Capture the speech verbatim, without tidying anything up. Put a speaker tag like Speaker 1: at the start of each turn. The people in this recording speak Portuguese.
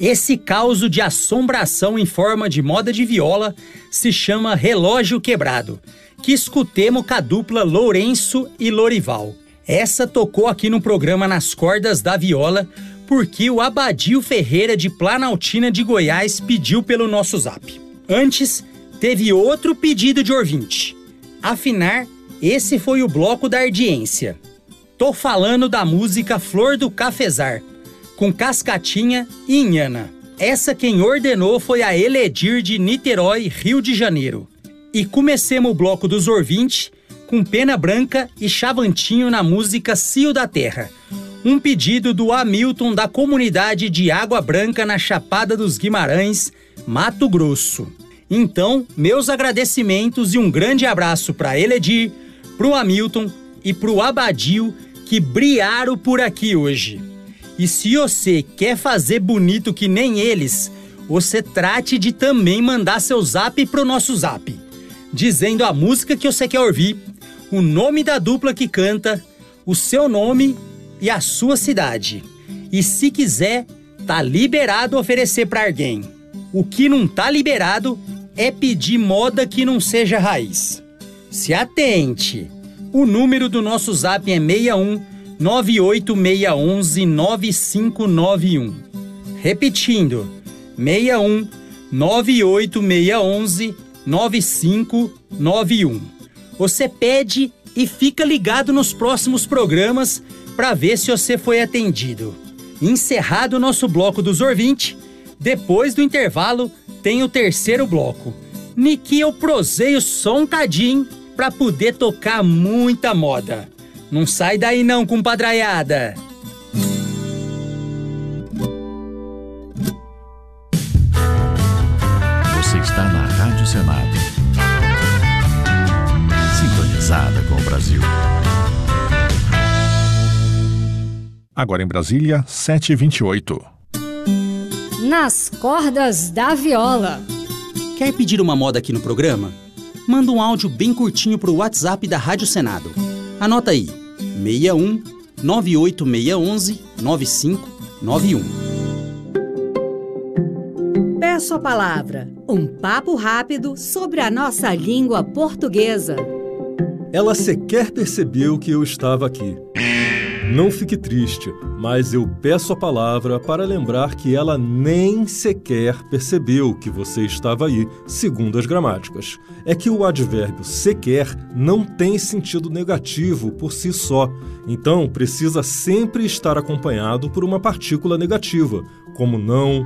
Speaker 1: Esse caos de assombração em forma de moda de viola se chama Relógio Quebrado, que escutemos com a dupla Lourenço e Lorival. Essa tocou aqui no programa Nas Cordas da Viola, porque o Abadio Ferreira de Planaltina de Goiás pediu pelo nosso zap. Antes, teve outro pedido de ouvinte. Afinar, esse foi o bloco da ardiência. Tô falando da música Flor do Cafezar, com Cascatinha e Inhana. Essa quem ordenou foi a Eledir de Niterói, Rio de Janeiro. E comecemos o bloco dos ouvintes com Pena Branca e Chavantinho na música Cio da Terra. Um pedido do Hamilton da comunidade de Água Branca na Chapada dos Guimarães, Mato Grosso. Então, meus agradecimentos e um grande abraço para Eledir, pro Hamilton e pro Abadio que briaram por aqui hoje. E se você quer fazer bonito que nem eles, você trate de também mandar seu zap pro nosso zap, dizendo a música que você quer ouvir, o nome da dupla que canta, o seu nome e a sua cidade. E se quiser, tá liberado oferecer pra alguém. O que não tá liberado é pedir moda que não seja raiz. Se atente! O número do nosso zap é seis um nove oito seis um um nove cinco nove um. Repetindo, seis um nove oito seis um um nove cinco nove um. Você pede e fica ligado nos próximos programas para ver se você foi atendido. Encerrado o nosso bloco dos ouvintes, depois do intervalo tem o terceiro bloco. Niki eu proseio só um cadinho para poder tocar muita moda. Não sai daí não, compadraiada!
Speaker 2: Você está na Rádio Senado. Sintonizada com o Brasil.
Speaker 3: Agora em Brasília, sete e vinte e oito.
Speaker 4: Nas Cordas da Viola.
Speaker 1: Quer pedir uma moda aqui no programa? Manda um áudio bem curtinho pro WhatsApp da Rádio Senado. Anota aí, seis um nove oito seis um um nove cinco nove um.
Speaker 5: Peço a palavra, um papo rápido sobre a nossa língua portuguesa.
Speaker 6: Ela sequer percebeu que eu estava aqui. Não fique triste, mas eu peço a palavra para lembrar que ela nem sequer percebeu que você estava aí, segundo as gramáticas. É que o advérbio sequer não tem sentido negativo por si só, então precisa sempre estar acompanhado por uma partícula negativa, como não,